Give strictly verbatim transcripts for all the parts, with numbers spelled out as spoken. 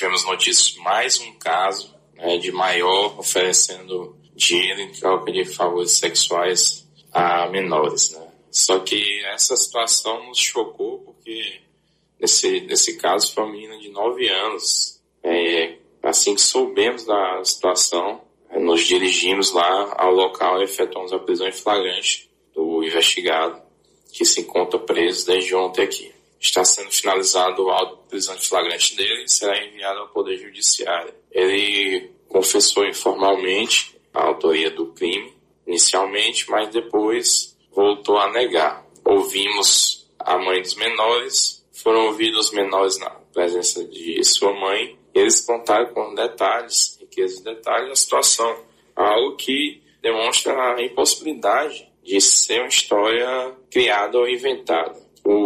tivemos notícias de mais um caso, né, de maior oferecendo dinheiro em troca de favores sexuais a menores, né? Só que essa situação nos chocou porque nesse, nesse caso foi uma menina de nove anos. É, assim que soubemos da situação, nos dirigimos lá ao local e efetuamos a prisão em flagrante do investigado, que se encontra preso desde ontem aqui. Está sendo finalizado o auto de prisão de flagrante dele e será enviado ao Poder Judiciário. Ele confessou informalmente a autoria do crime, inicialmente, mas depois voltou a negar. Ouvimos a mãe dos menores, foram ouvidos os menores na presença de sua mãe, e eles contaram com detalhes, riqueza de detalhes da situação, algo que demonstra a impossibilidade de ser uma história criada ou inventada.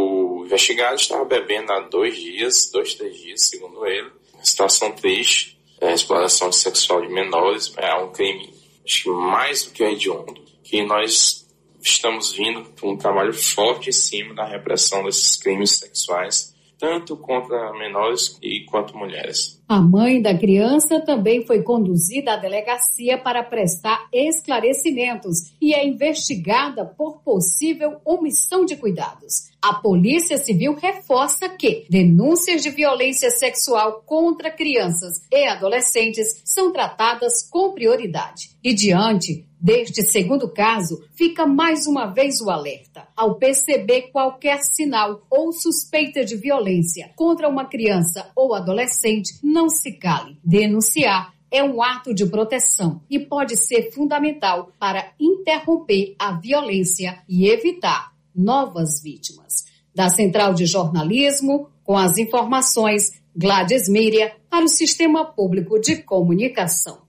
O investigado estava bebendo há dois dias, dois, três dias, segundo ele. Situação triste, é a exploração sexual de menores é um crime acho que mais do que hediondo, que nós estamos vindo com um trabalho forte em cima da repressão desses crimes sexuais, tanto contra menores e quanto mulheres. A mãe da criança também foi conduzida à delegacia para prestar esclarecimentos e é investigada por possível omissão de cuidados. A Polícia Civil reforça que denúncias de violência sexual contra crianças e adolescentes são tratadas com prioridade. E diante deste segundo caso, fica mais uma vez o alerta. Ao perceber qualquer sinal ou suspeita de violência contra uma criança ou adolescente, não se cale. Denunciar é um ato de proteção e pode ser fundamental para interromper a violência e evitar novas vítimas. Da Central de Jornalismo, com as informações, Gladys Míria, para o Sistema Público de Comunicação.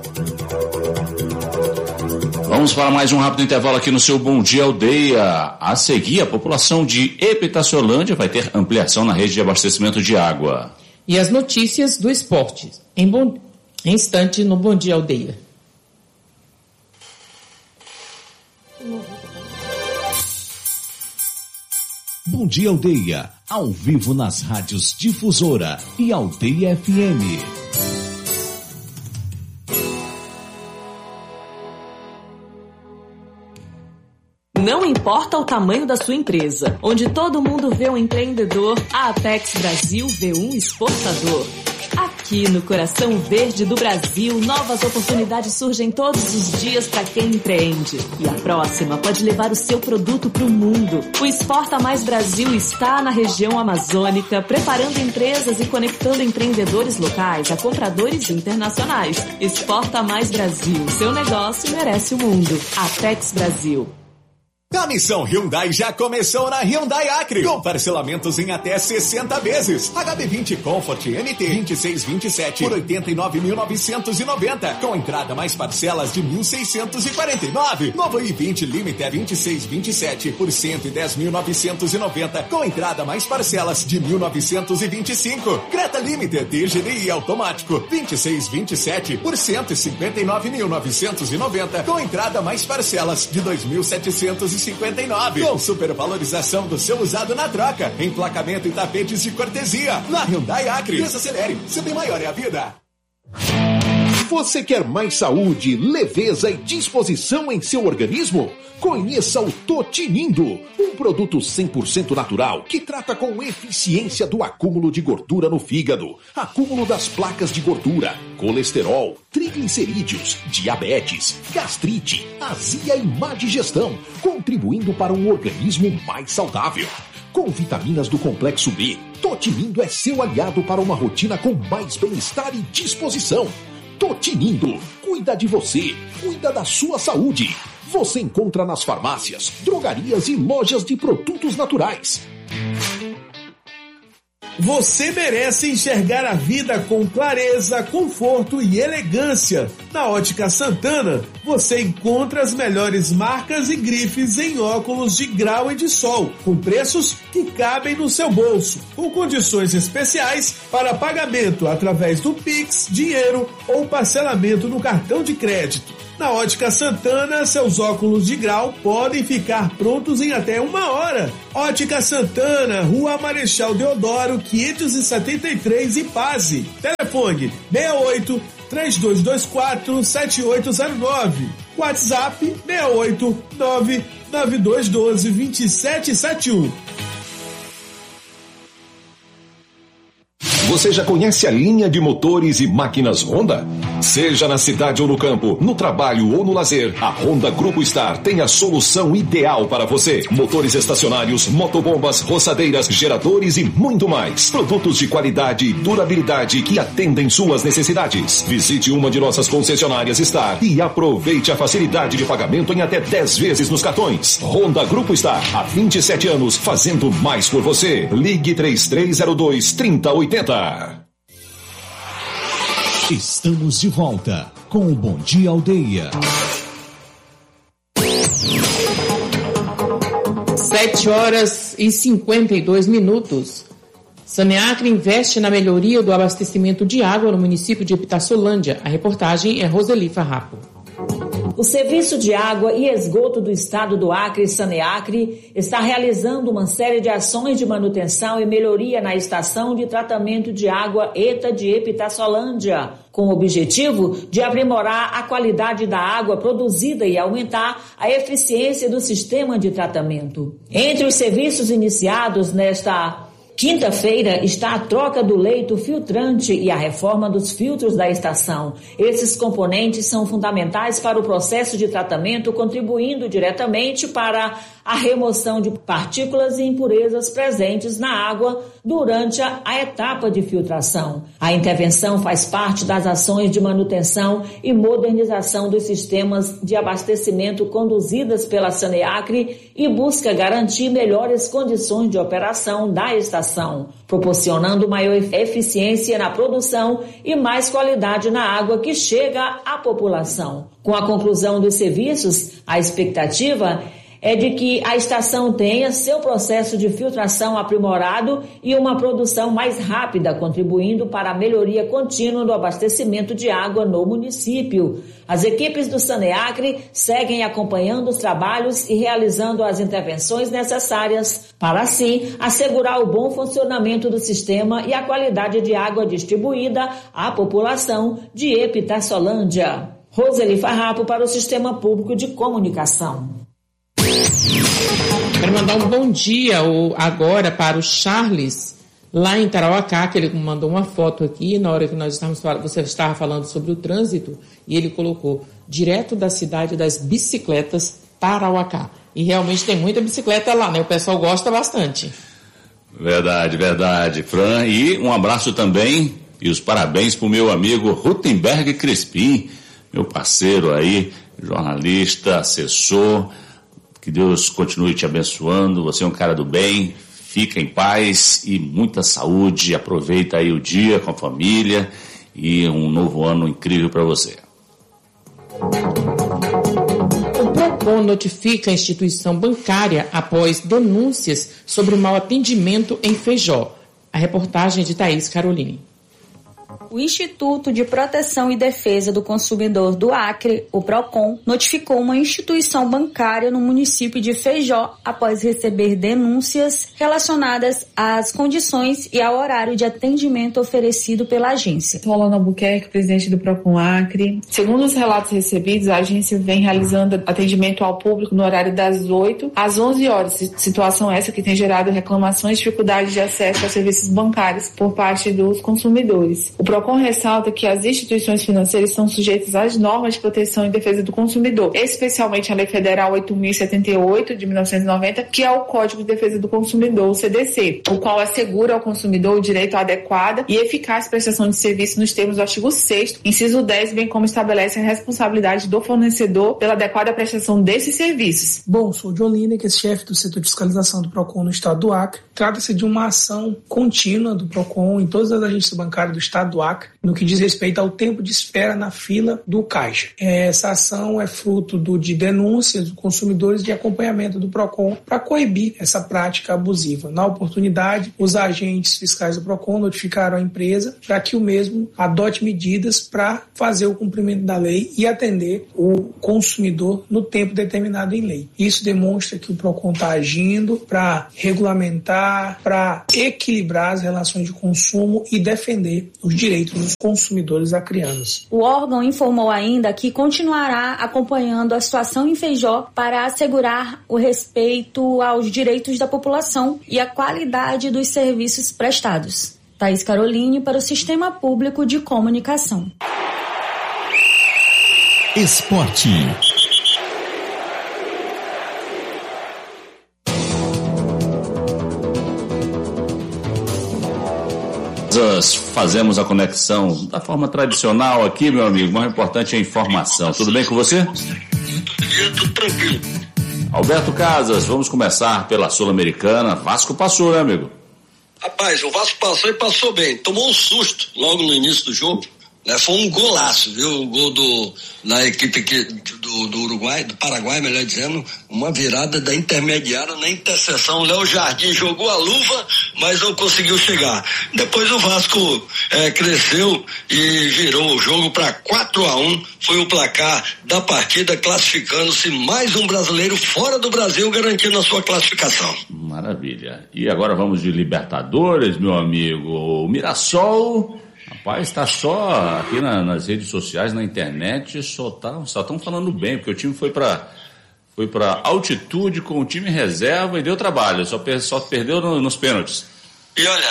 Vamos para mais um rápido intervalo aqui no seu Bom Dia Aldeia. A seguir, a população de Epitaciolândia vai ter ampliação na rede de abastecimento de água. E as notícias do esporte, em, bom, em instante no Bom Dia Aldeia. Bom Dia Aldeia, ao vivo nas rádios Difusora e Aldeia F M. Não importa o tamanho da sua empresa, onde todo mundo vê um empreendedor, a Apex Brasil vê um exportador. Aqui no coração verde do Brasil, novas oportunidades surgem todos os dias para quem empreende. E a próxima pode levar o seu produto para o mundo. O Exporta Mais Brasil está na região amazônica, preparando empresas e conectando empreendedores locais a compradores internacionais. Exporta Mais Brasil, seu negócio merece o mundo. Apex Brasil. A missão Hyundai já começou na Hyundai Acre, com parcelamentos em até sessenta vezes. H B vinte Comfort N T vinte e seis vinte e sete por oitenta e nove mil novecentos e noventa, com entrada mais parcelas de mil seiscentos e quarenta e nove. Novo i vinte Limiter vinte e seis vinte e sete por cento e dez mil novecentos e noventa, com entrada mais parcelas de mil novecentos e vinte e cinco. Creta Limiter T G D I automático vinte e seis vinte e sete por cento e cinquenta e nove mil novecentos e noventa, com entrada mais parcelas de dois mil setecentos e cinquenta e nove, com supervalorização do seu usado na troca, emplacamento e tapetes de cortesia. Na Hyundai Acre, desacelere, sempre maior é a vida. Você quer mais saúde, leveza e disposição em seu organismo? Conheça o Totinindo, um produto cem por cento natural que trata com eficiência do acúmulo de gordura no fígado, acúmulo das placas de gordura, colesterol, triglicerídeos, diabetes, gastrite, azia e má digestão, contribuindo para um organismo mais saudável. Com vitaminas do complexo B, Totinindo é seu aliado para uma rotina com mais bem-estar e disposição. Totinindo, cuida de você, cuida da sua saúde. Você encontra nas farmácias, drogarias e lojas de produtos naturais. Você merece enxergar a vida com clareza, conforto e elegância. Na Ótica Santana, você encontra as melhores marcas e grifes em óculos de grau e de sol, com preços que cabem no seu bolso, com condições especiais para pagamento através do Pix, dinheiro ou parcelamento no cartão de crédito. Na Ótica Santana, seus óculos de grau podem ficar prontos em até uma hora. Ótica Santana, Rua Marechal Deodoro, quinhentos e setenta e três, Ipase. Telefone seis oito, três dois dois quatro, sete oito zero nove. WhatsApp seis oito, nove nove dois um dois, dois sete sete um. Você já conhece a linha de motores e máquinas Honda? Seja na cidade ou no campo, no trabalho ou no lazer, a Honda Grupo Star tem a solução ideal para você. Motores estacionários, motobombas, roçadeiras, geradores e muito mais. Produtos de qualidade e durabilidade que atendem suas necessidades. Visite uma de nossas concessionárias Star e aproveite a facilidade de pagamento em até dez vezes nos cartões. Honda Grupo Star, há vinte e sete anos, fazendo mais por você. Ligue três três zero dois, três zero oito zero. Estamos de volta com o Bom Dia Aldeia. Sete horas e cinquenta e dois minutos. Saneacre investe na melhoria do abastecimento de água no município de Epitaçolândia. A reportagem é Roseli Farrapo. O Serviço de Água e Esgoto do Estado do Acre, Saneacre, está realizando uma série de ações de manutenção e melhoria na estação de tratamento de água ETA de Epitaçolândia, com o objetivo de aprimorar a qualidade da água produzida e aumentar a eficiência do sistema de tratamento. Entre os serviços iniciados nesta quinta-feira está a troca do leito filtrante e a reforma dos filtros da estação. Esses componentes são fundamentais para o processo de tratamento, contribuindo diretamente para a remoção de partículas e impurezas presentes na água durante a, a etapa de filtração. A intervenção faz parte das ações de manutenção e modernização dos sistemas de abastecimento conduzidas pela Saneacre e busca garantir melhores condições de operação da estação, proporcionando maior eficiência na produção e mais qualidade na água que chega à população. Com a conclusão dos serviços, a expectativa é de que a estação tenha seu processo de filtração aprimorado e uma produção mais rápida, contribuindo para a melhoria contínua do abastecimento de água no município. As equipes do Saneacre seguem acompanhando os trabalhos e realizando as intervenções necessárias para, assim, assegurar o bom funcionamento do sistema e a qualidade de água distribuída à população de Epitaçolândia. Roseli Farrapo para o Sistema Público de Comunicação. Quero mandar um bom dia agora para o Charles, lá em Tarauacá, que ele mandou uma foto aqui, na hora que nós estávamos falando, você estava falando sobre o trânsito, e ele colocou direto da cidade das bicicletas, Tarauacá. E realmente tem muita bicicleta lá, né? O pessoal gosta bastante. Verdade, verdade, Fran. E um abraço também e os parabéns para o meu amigo Rutenberg Crispim, meu parceiro aí, jornalista, assessor. Que Deus continue te abençoando, você é um cara do bem, fica em paz e muita saúde, aproveita aí o dia com a família e um novo ano incrível para você. O PROCON notifica a instituição bancária após denúncias sobre mau atendimento em Feijó. A reportagem de Thaís Caroline. O Instituto de Proteção e Defesa do Consumidor do Acre, o PROCON, notificou uma instituição bancária no município de Feijó após receber denúncias relacionadas às condições e ao horário de atendimento oferecido pela agência. Rolando Albuquerque, presidente do PROCON Acre. Segundo os relatos recebidos, a agência vem realizando atendimento ao público no horário das oito às onze horas. Situação essa que tem gerado reclamações e dificuldade de acesso a serviços bancários por parte dos consumidores. O PROCON ressalta que as instituições financeiras estão sujeitas às normas de proteção e defesa do consumidor, especialmente a Lei Federal oito mil e setenta e oito, de mil novecentos e noventa, que é o Código de Defesa do Consumidor, o C D C, o qual assegura ao consumidor o direito à adequada e eficaz prestação de serviço nos termos do artigo sexto, inciso dez, bem como estabelece a responsabilidade do fornecedor pela adequada prestação desses serviços. Bom, sou o John Lineker, chefe do setor de fiscalização do PROCON no estado do Acre. Trata-se de uma ação contínua do PROCON em todas as agências bancárias do estado do Acre, no que diz respeito ao tempo de espera na fila do caixa. Essa ação é fruto do, de denúncias dos consumidores de acompanhamento do PROCON para coibir essa prática abusiva. Na oportunidade, os agentes fiscais do PROCON notificaram a empresa para que o mesmo adote medidas para fazer o cumprimento da lei e atender o consumidor no tempo determinado em lei. Isso demonstra que o PROCON está agindo para regulamentar, para equilibrar as relações de consumo e defender os direitos dos consumidores acreanos. O órgão informou ainda que continuará acompanhando a situação em Feijó para assegurar o respeito aos direitos da população e a qualidade dos serviços prestados. Thaís Caroline para o Sistema Público de Comunicação. Esporte. Fazemos a conexão da forma tradicional aqui, meu amigo. O mais importante é a informação. Tudo bem com você? Tudo tranquilo. Alberto Casas, vamos começar pela Sul-Americana. Vasco passou, né, amigo? Rapaz, o Vasco passou e passou bem. Tomou um susto logo no início do jogo. Né? Foi um golaço, viu? O gol do, na equipe que, do, do Uruguai, do Paraguai, melhor dizendo, uma virada da intermediária na interseção. Léo Jardim jogou a luva, mas não conseguiu chegar. Depois o Vasco é, cresceu e virou o jogo para quatro a um. Foi o placar da partida, classificando-se mais um brasileiro fora do Brasil, garantindo a sua classificação. Maravilha. E agora vamos de Libertadores, meu amigo. O Mirassol... Rapaz, tá só aqui na, nas redes sociais, na internet, só tá, só estão falando bem, porque o time foi para foi para altitude com o time reserva e deu trabalho, só, per, só perdeu no, nos pênaltis. E olha,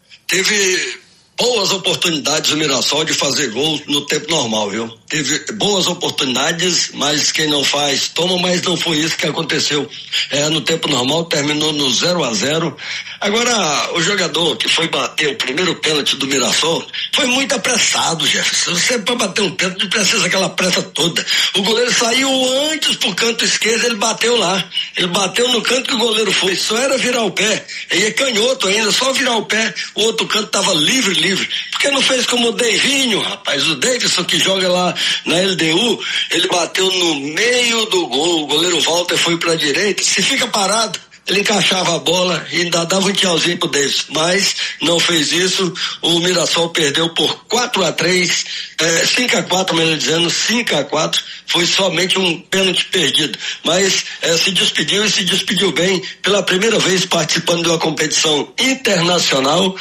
teve boas oportunidades o Mirassol de fazer gol no tempo normal, viu? Teve boas oportunidades, mas quem não faz toma, mas não foi isso que aconteceu. É, no tempo normal terminou no zero a zero. Agora, o jogador que foi bater o primeiro pênalti do Mirassol foi muito apressado, Jefferson. Você para bater um pênalti precisa aquela pressa toda. O goleiro saiu antes pro canto esquerdo, ele bateu lá. Ele bateu no canto que o goleiro foi. Só era virar o pé. Ele é canhoto ainda, só virar o pé. O outro canto tava livre, livre. Porque não fez como o Deivinho, rapaz. O Davidson que joga lá na L D U, ele bateu no meio do gol. O goleiro Walter foi pra direita. Se fica parado, ele encaixava a bola e ainda dava um tchauzinho pro Davis, mas não fez isso. O Mirassol perdeu por quatro a três, é, cinco a quatro, melhor dizendo, cinco a quatro. Foi somente um pênalti perdido, mas é, se despediu e se despediu bem pela primeira vez participando de uma competição internacional,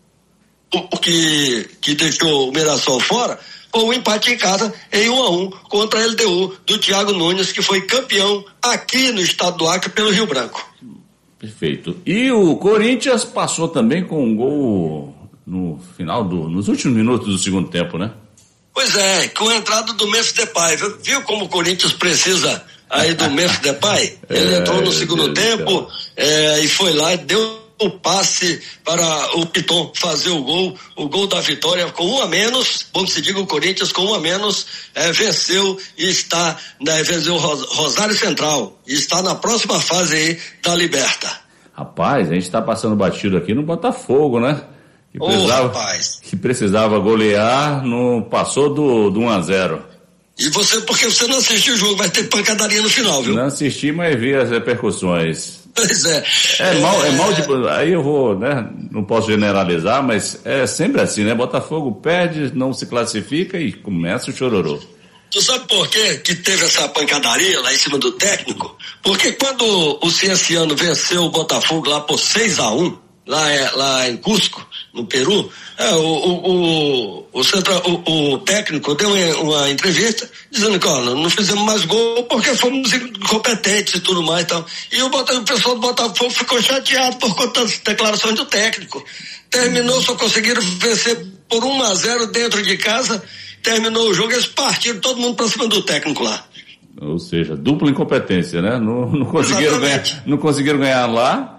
o que, que deixou o Mirassol fora. Ou um empate em casa em um a um contra a L D U do Thiago Nunes, que foi campeão aqui no estado do Acre pelo Rio Branco. Perfeito. E o Corinthians passou também com um gol no final do, nos últimos minutos do segundo tempo, né? Pois é, com a entrada do Memphis Depay. Viu, viu como o Corinthians precisa aí do Memphis Depay? Ele é, entrou no segundo tempo é, e foi lá e deu o passe para o Piton fazer o gol, o gol da vitória com um a menos. Bom que se diga, o Corinthians com um a menos é, venceu e está, né, venceu o Rosário Central e está na próxima fase aí da Liberta. Rapaz, a gente está passando batido aqui no Botafogo, né? Que precisava, oh, rapaz. que precisava golear, não passou do, do um a zero. E você, porque você não assistiu o jogo, vai ter pancadaria no final, viu? Não assisti, mas vi as repercussões. Pois é. É mal, é mal de, aí eu vou, né, não posso generalizar, mas é sempre assim, né? Botafogo perde, não se classifica e começa o chororô. Tu sabe por quê que teve essa pancadaria lá em cima do técnico? Porque quando o Cienciano venceu o Botafogo lá por seis a um, lá, lá em Cusco, no Peru, é, o, o, o, o, central, o, o técnico deu uma entrevista dizendo que, ó, não fizemos mais gol porque fomos incompetentes e tudo mais e tal. E o, o pessoal do Botafogo ficou chateado por conta das declarações do técnico. Terminou, só conseguiram vencer por um a zero dentro de casa. Terminou o jogo, eles partiram todo mundo pra cima do técnico lá. Ou seja, dupla incompetência, né? Não, não, conseguiram, ganhar, não conseguiram ganhar lá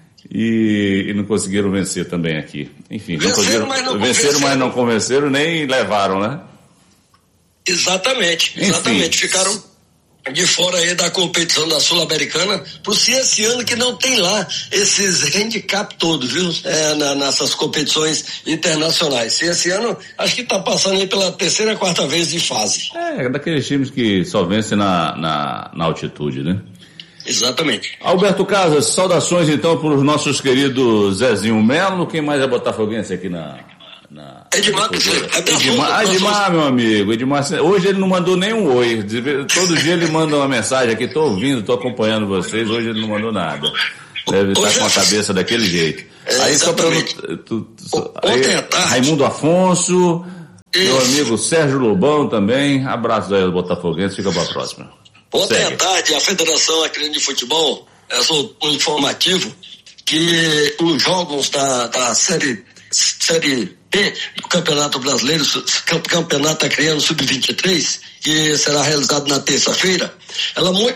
e, e não conseguiram vencer também aqui. Enfim, venceram, não conseguiram, mas não venceram, mas não convenceram, nem levaram, né? Exatamente, exatamente. Enfim, ficaram... de fora aí da competição da Sul-Americana, por si esse ano que não tem lá esses handicap todos, viu? É, na, nessas competições internacionais. Se esse ano, acho que tá passando aí pela terceira, quarta vez de fase. É, daqueles times que só vencem na, na, na altitude, né? Exatamente. Alberto Casas, saudações então para os nossos queridos Zezinho Melo. Quem mais é botafoguense aqui na... na... Edmar, Edmar, Edmar, meu amigo. Edmar, hoje ele não mandou nenhum oi. Todo dia ele manda uma mensagem aqui, tô ouvindo, tô acompanhando vocês. Hoje ele não mandou nada. Deve estar com a cabeça daquele jeito. É, aí só para Raimundo Afonso, isso. Meu amigo Sérgio Lobão também. Abraço aí aos botafoguenses, fica para a próxima. Ontem à tarde, a Federação Acreana de Futebol soltou um informativo que os jogos da, da série, série B do Campeonato Brasileiro, Campeonato Acreano sub vinte e três, que será realizado na terça-feira, ela muito...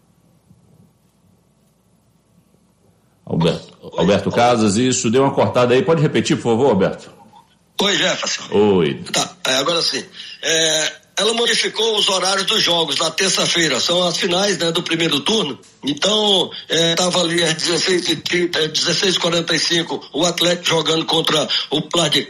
Alberto, Alberto Casas, isso, deu uma cortada aí. Pode repetir, por favor, Alberto? Oi, Jefferson. Oi. Tá, é, agora sim. É... Ela modificou os horários dos jogos na terça-feira, são as finais, né, do primeiro turno. Então, estava é, ali às dezesseis e trinta, dezesseis e quarenta e cinco, o Atlético jogando contra o Plá de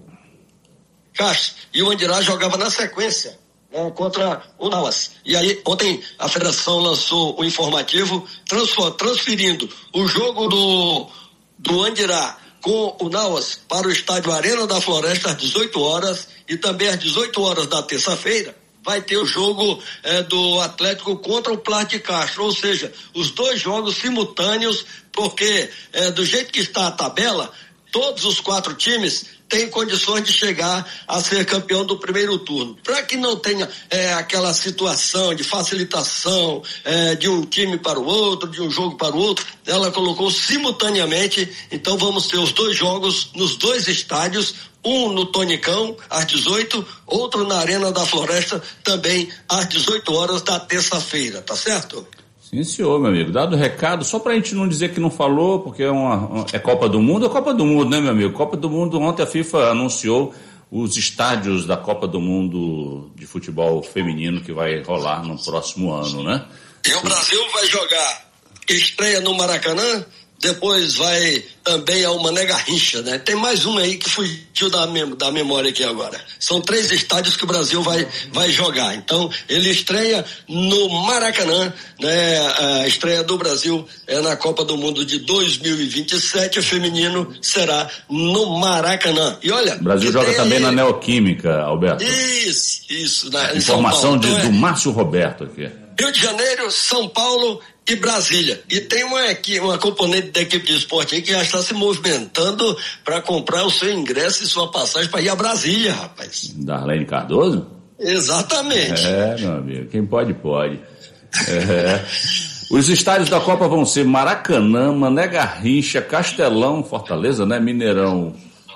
Castro, e o Andirá jogava na sequência, né, contra o Nauas. E aí, ontem, a federação lançou o informativo transferindo o jogo do, do Andirá com o Nauas para o estádio Arena da Floresta às dezoito horas, e também às dezoito horas da terça-feira vai ter o jogo é, do Atlético contra o Plá de Castro, ou seja, os dois jogos simultâneos, porque é, do jeito que está a tabela, todos os quatro times têm condições de chegar a ser campeão do primeiro turno. Para que não tenha é, aquela situação de facilitação é, de um time para o outro, de um jogo para o outro, ela colocou simultaneamente, então vamos ter os dois jogos nos dois estádios, um no Tonicão, às dezoito, outro na Arena da Floresta, também às dezoito horas da terça-feira, tá certo? Sim, senhor, meu amigo. Dado o recado, só pra gente não dizer que não falou, porque é, uma, é Copa do Mundo, é Copa do Mundo, né, meu amigo? Copa do Mundo, ontem a FIFA anunciou os estádios da Copa do Mundo de futebol feminino que vai rolar no próximo ano, né? E o Brasil vai jogar estreia no Maracanã, depois vai também ao Mané Garrincha, né? Tem mais um aí que fugiu da, mem- da memória aqui agora. São três estádios que o Brasil vai, vai jogar. Então, ele estreia no Maracanã, né? A estreia do Brasil é na Copa do Mundo de dois mil e vinte e sete, o feminino será no Maracanã. E olha... O Brasil joga também aí... na Neoquímica, Alberto. Isso, isso. Na, Informação de, então, é... do Márcio Roberto aqui. Rio de Janeiro, São Paulo e Brasília. E tem uma, uma componente da equipe de esporte aí que já está se movimentando para comprar o seu ingresso e sua passagem para ir a Brasília, rapaz. Darlene Cardoso? Exatamente. É, meu amigo, quem pode, pode. É. Os estádios da Copa vão ser Maracanã, Mané Garrincha, Castelão, Fortaleza, né? Mineirão,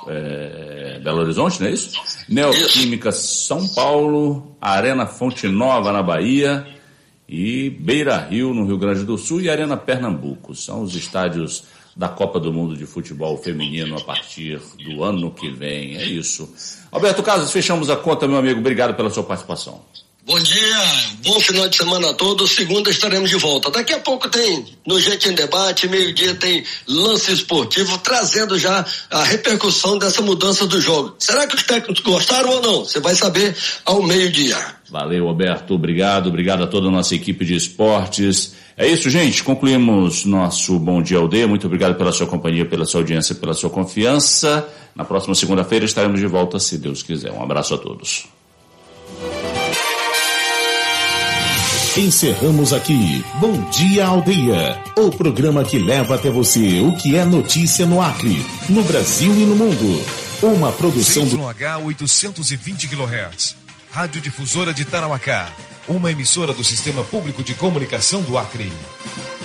é... Belo Horizonte, não é isso? Neoquímica, São Paulo, Arena Fonte Nova, na Bahia, e Beira Rio, no Rio Grande do Sul, e Arena Pernambuco. São os estádios da Copa do Mundo de Futebol Feminino a partir do ano que vem. É isso. Alberto Casas, fechamos a conta, meu amigo. Obrigado pela sua participação. Bom dia, bom final de semana a todos. Segunda estaremos de volta. Daqui a pouco tem No Gente em Debate, meio-dia tem Lance Esportivo, trazendo já a repercussão dessa mudança do jogo. Será que os técnicos gostaram ou não? Você vai saber ao meio-dia. Valeu, Alberto. Obrigado. Obrigado a toda a nossa equipe de esportes. É isso, gente. Concluímos nosso Bom Dia Aldeia. Muito obrigado pela sua companhia, pela sua audiência, pela sua confiança. Na próxima segunda-feira estaremos de volta, se Deus quiser. Um abraço a todos. Encerramos aqui Bom Dia Aldeia, o programa que leva até você o que é notícia no Acre, no Brasil e no mundo. Uma produção do Z Y H oitocentos e vinte quilohertz, Rádio Difusora de Tarauacá, uma emissora do Sistema Público de Comunicação do Acre.